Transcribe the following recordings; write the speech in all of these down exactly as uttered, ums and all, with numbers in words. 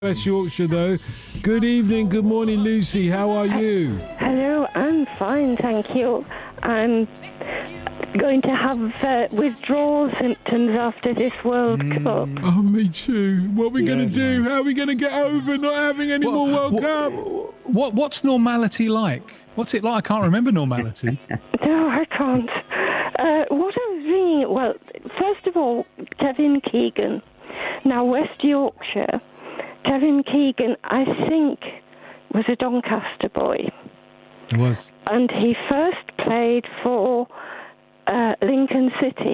West Yorkshire, though. Good evening, good morning, Lucy. How are you? Hello, I'm fine, thank you. I'm going to have uh, withdrawal symptoms after this World mm. Cup. Oh, me too. What are we yes. going to do? How are we going to get over not having any what, more World what, Cup? What What's normality like? What's it like? I can't remember normality. No, I can't. Uh, what I was reading, well, first of all, Kevin Keegan. Now, West Yorkshire... Kevin Keegan, I think, was a Doncaster boy. He was. And he first played for uh, Lincoln City.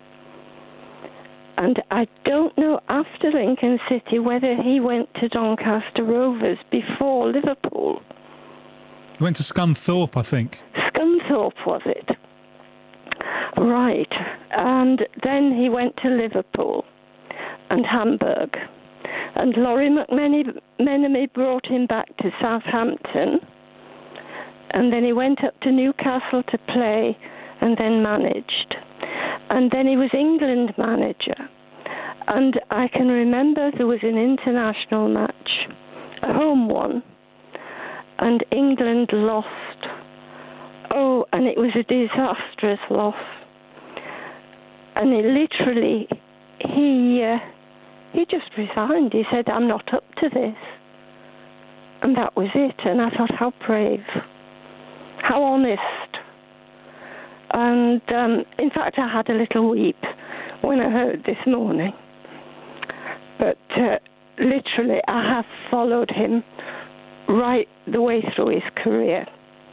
And I don't know after Lincoln City whether he went to Doncaster Rovers before Liverpool. He went to Scunthorpe, I think. Scunthorpe, was it? Right. And then he went to Liverpool and Hamburg. And Laurie McMenemy brought him back to Southampton. And then he went up to Newcastle to play and then managed. And then he was England manager. And I can remember there was an international match, a home one, and England lost. Oh, and it was a disastrous loss. And it literally, he... Uh, He just resigned. He said, I'm not up to this. And that was it. And I thought, how brave. How honest. And um, in fact, I had a little weep when I heard this morning. But uh, literally, I have followed him right the way through his career.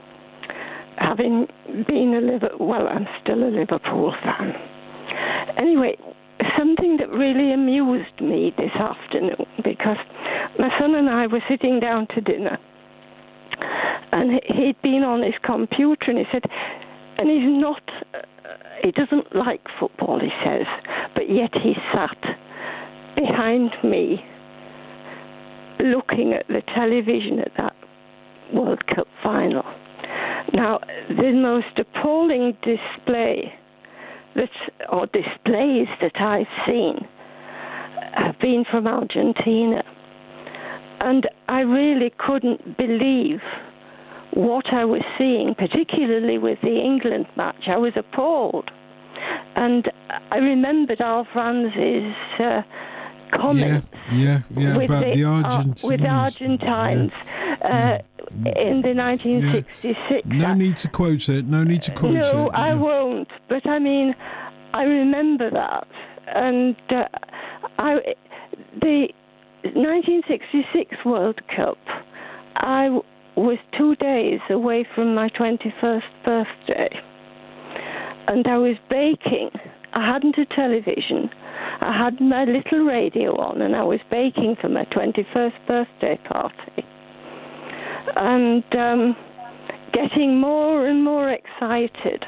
Having been a Liverpool, well, I'm still a Liverpool fan. Anyway, something that really amused me this afternoon, because my son and I were sitting down to dinner, and he'd been on his computer, and he said, and he's not, uh, he doesn't like football, he says, but yet he sat behind me looking at the television at that World Cup final. Now, the most appalling display that, or displays that I've seen have been from Argentina. And I really couldn't believe what I was seeing, particularly with the England match. I was appalled. And I remembered Al Franz's uh, comments yeah, yeah, yeah, with, about the, the Argentines. Uh, with Argentines yeah. uh, yeah. in the nineteen sixty-six. Yeah. No need to quote it. No need to quote no, it. No, I yeah. won't. But I mean, I remember that. And uh, I, the nineteen sixty-six World Cup, I w- was two days away from my twenty-first birthday. And I was baking. I hadn't a television. I had my little radio on, and I was baking for my twenty-first birthday party. And um, getting more and more excited.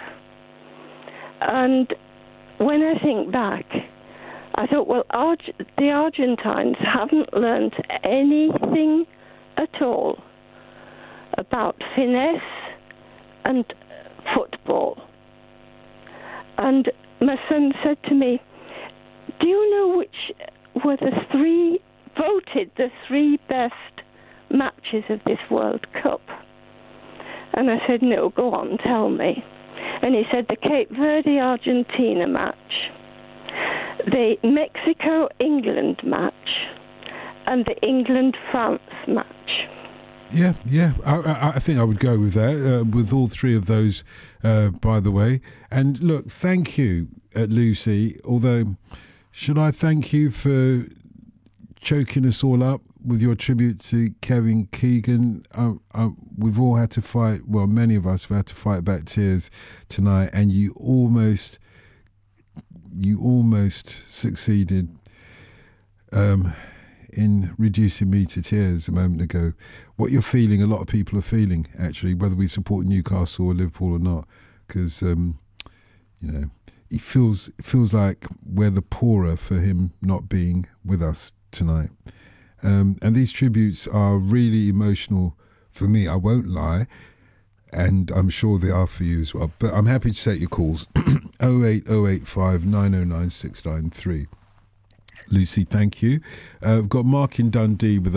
And when I think back, I thought, well, Arg- the Argentines haven't learned anything at all about finesse and football. And my son said to me, do you know which were the three, voted the three best matches of this World Cup? And I said, no, go on, tell me. And he said the Cape Verde-Argentina match, the Mexico-England match, and the England-France match. Yeah, yeah, I, I think I would go with that, uh, with all three of those, uh, by the way. And look, thank you, uh, Lucy, although, should I thank you for choking us all up with your tribute to Kevin Keegan? Uh, uh, we've all had to fight, well, many of us have had to fight back tears tonight, and you almost, you almost succeeded um, in reducing me to tears a moment ago. What you're feeling, a lot of people are feeling, actually, whether we support Newcastle or Liverpool or not, because, um, you know, it feels, it feels like we're the poorer for him not being with us tonight. Um, and these tributes are really emotional for me, I won't lie, and I'm sure they are for you as well. But I'm happy to take your calls. oh eight oh eight five nine oh nine six nine three. Lucy, thank you. Uh, we've got Mark in Dundee with